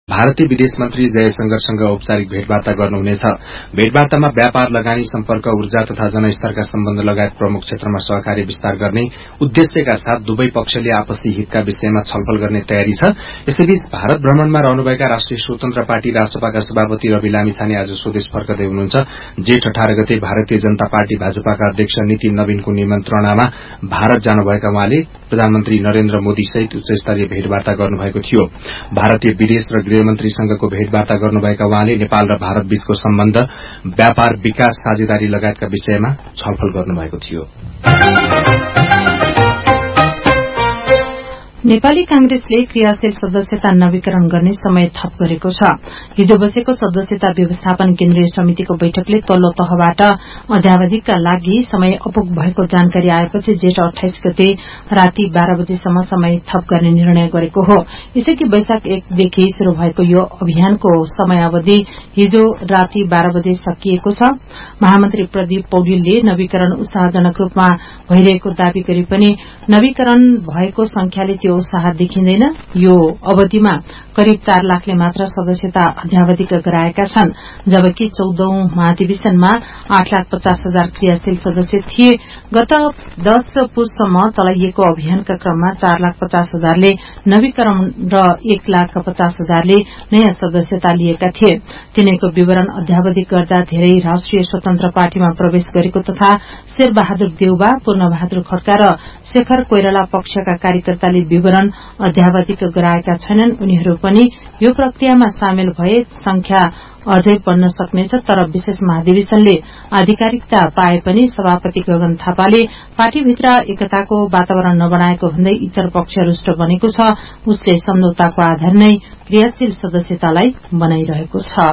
भारतीय विदेश मन्त्री जयशंकरसँग औपचारिक भेटवार्ता गर्नुहुनेछ। भेटवार्तामा व्यापार, लगानी, सम्पर्क, ऊर्जा तथा जनस्तरका सम्बन्ध लगायत प्रमुख क्षेत्रमा सहकार्य विस्तार गर्ने उद्देश्यका साथ दुवै पक्षले आपसी हितका विषयमा छलफल गर्ने तयारी छ। यसैबीच भारत भ्रमणमा रहनुभएका राष्ट्रिय स्वतन्त्र पार्टी रासपाका सभापति रवि लामिछाने आज स्वदेश फर्कदै हुनुहुन्छ। जेठ 18 गते भारतीय जनता पार्टी भाजपाका अध्यक्ष नितिन नवीनको निमन्त्रणामा भारत जानुभएका उहाँले प्रधानमन्त्री नरेन्द्र मोदी सहित उच्चस्तरीय भेटवार्ता गर्नुभएको थियो। भारतीय विदेश र गृहमन्त्रीसँगको भेटवार्ता गर्नुभएका उहाँले नेपाल र भारत बीचको सम्बन्ध, व्यापार, विकास, साझेदारी लगायतका विषयमा छलफल गर्नुभएको थियो। नेपाली कांग्रेसले क्रियाशील सदस्यता नवीकरण गर्ने समय थप गरेको छ। हिजो बसेको सदस्यता व्यवस्थापन केन्द्रीय समितिको बैठकले तल्लो तहबाट अध्यावधिकका लागि समय अपुग भएको जानकारी आएपछि जेठ 28 गते राति 12 बजेसम्म समय थप गर्ने निर्णय गरेको हो। यसैकी वैशाख 1 देखि शुरू भएको यो अभियानको समयावधि हिजो राति 12 बजे सकिएको छ। महामन्त्री प्रदीप पौडेलले नवीकरण उत्साहजनक रूपमा भइरहेको दावी गरे पनि नवीकरण भएको संख्याले त्यो उत्साह देखिँदैन। यो अवधिमा करिब 4 लाखले मात्र सदस्यता अध्यावधिक गराएका छन्, जबकि 14औं महाधिवेशनमा 8,50,000 क्रियाशील सदस्य थिए। गत 10 पुससम्म चलाइएको अभियानका क्रममा 4,50,000ले नवीकरण र 1,50,000ले नयाँ सदस्यता लिएका थिए। तिनैको विवरण अध्यावधिक गर्दा धेरै राष्ट्रिय स्वतन्त्र पार्टीमा प्रवेश गरेको तथा शेरबहादुर देउबा, पूर्णबहादुर खड्का र शेखर कोइराला पक्षका कार्यकर्ताले विवरण अध्यावधिक गराएका छैनन्। उनीहरू पनि यो प्रक्रियामा सामेल भए संख्या अझै बढ्न सक्नेछ। तर विशेष महाधिवेशनले आधिकारिकता पाए पनि सभापति गगन थापाले पार्टीभित्र एकताको वातावरण नबनाएको भन्दै इतर पक्ष रुष्ट बनेको छ। उसले सम्झौताको आधार नै क्रियाशील सदस्यतालाई बनाइरहेको छ।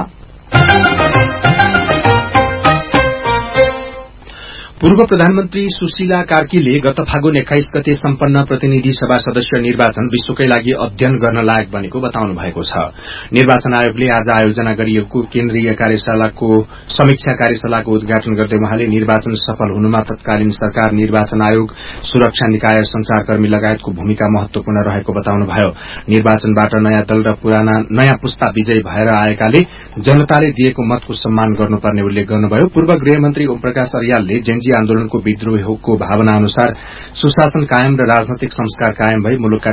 पूर्व प्रधानमन्त्री सुशीला कार्कीले गत फागुन 21 गते सम्पन्न प्रतिनिधि सभा सदस्य निर्वाचन विश्वकै लागि अध्ययन गर्न लायक बनेको बताउनु भएको छ। निर्वाचन आयोगले आज आयोजना गरिएको केन्द्रीय कार्यशालाको समीक्षा कार्यशालाको उद्घाटन गर्दै उहाँले निर्वाचन सफल हुनुमा तत्कालीन सरकार, निर्वाचन आयोग, सुरक्षा निकाय, संचारकर्मी लगायतको भूमिका महत्वपूर्ण रहेको बताउनुभयो। निर्वाचनबाट नयाँ दल र नयाँ पुस्ता विजयी भएर आएकाले जनताले दिएको मतको सम्मान गर्नुपर्ने उल्लेख गर्नुभयो। पूर्व गृहमन्त्री ओमप्रकाश अर्यालले जेन्जी आन्दोलनको विद्रोहको भावना अनुसार सुशासन कायम र राजनैतिक संस्कार कायम भई मुलुकमा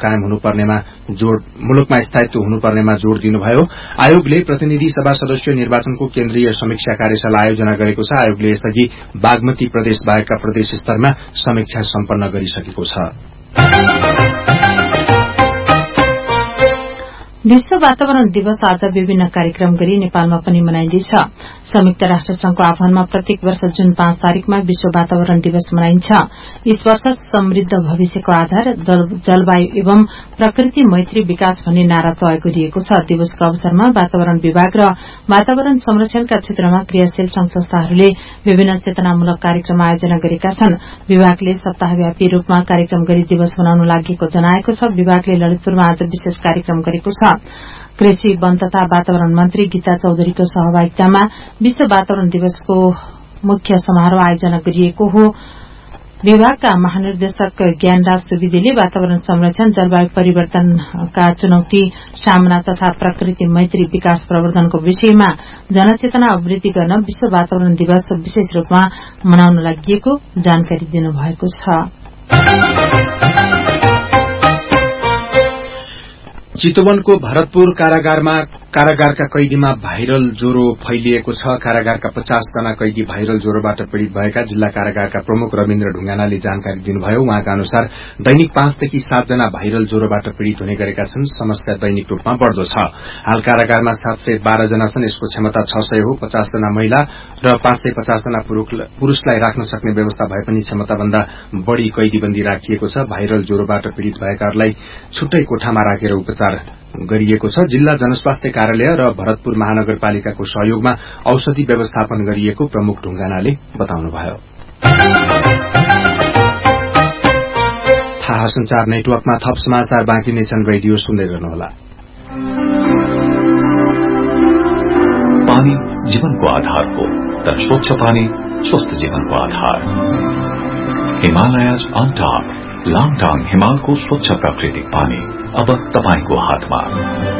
स्थायित्व हुनुपर्नेमा जोड़ दिनुभयो। आयोगले प्रतिनिधि सभा सदस्य निर्वाचनको केन्द्रीय समीक्षा कार्यशाला आयोजना गरेको छ। आयोगले यसअघि बागमती प्रदेश बाहेकका प्रदेश स्तरमा समीक्षा सम्पन्न गरिसकेको छ। विश्व वातावरण दिवस आज विभिन्न कार्यक्रम गरी नेपालमा पनि मनाइँदैछ। संयुक्त राष्ट्र संघको आह्वानमा प्रत्येक वर्ष जुन 5 तारिकमा विश्व वातावरण दिवस मनाइन्छ। यस वर्ष समृद्ध भविष्यको आधार जलवायु एवं प्रकृति मैत्री विकास भन्ने नारा तय गरिएको छ। दिवसको अवसरमा वातावरण विभाग र वातावरण संरक्षणका क्षेत्रमा क्रियाशील संघ संस्थाहरूले विभिन्न चेतनामूलक कार्यक्रम आयोजना गरेका छन्। विभागले सप्ताहव्यापी रूपमा कार्यक्रम गरी दिवस मनाउन लागेको जनाएको छ। विभागले ललितपुरमा आज विशेष कार्यक्रम गरेको छ। कृषि, वन तथा वातावरण मन्त्री गीता चौधरीको सहभागितामा विश्व वातावरण दिवसको मुख्य समारोह आयोजना गरिएको हो। विभागका महानिर्देशक ज्ञानराज सुविदेले वातावरण संरक्षण, जलवायु परिवर्तनका चुनौती सामना तथा प्रकृति मैत्री विकास प्रवर्धनको विषयमा जनचेतना अभिवृद्धि गर्न विश्व वातावरण दिवस विशेष रूपमा मनाउन लागि जानकारी दिनुभएको छ। चितवनको भरतपुर कारागारका कैदीमा भाइरल ज्वरो फैलिएको छ। कारागारका 50 जना कैदी भाइरल ज्वरोबाट पीड़ित भएका जिल्ला कारागारका प्रमुख रविन्द्र ढुंगानाले जानकारी दिनुभयो। उहाँका अनुसार दैनिक 5 देखि 7 जना भाइरल ज्वरोबाट पीड़ित हुने गरेका छन्। समस्या दैनिक रूपमा बढ़दो छ। हाल कारागारमा 712 जना छन्। यसको क्षमता 600 हो। 50 जना महिला र 550 जना पुरूषलाई राख्न सक्ने व्यवस्था भए पनि क्षमताभन्दा बढ़ी कैदीबन्दी राखिएको छ। भाइरल ज्वरोबाट पीड़ित भएकाहरूलाई छुट्टै कोठामा राखेर उपचार गरिएको छ। जिल्ला जनस्वास्थ्य कार्यालय र भरतपुर महानगरपालिकाको सहयोगमा औषधि व्यवस्थापन गरिएको प्रमुख ढुंगानाले बताउनुभयो। थाहा संचार नेटवर्कमा थप समाचार बाँकी नै छन्। रेडियो सुन्दै गर्नुहोला। पानी जीवनको आधार हो, तर स्वच्छ पानी स्वस्थ जीवनको आधार। हिमालयज अन टॉप, लाङटाङ हिमालको स्वच्छ प्राकृतिक पानी अब तपाईको हातमा।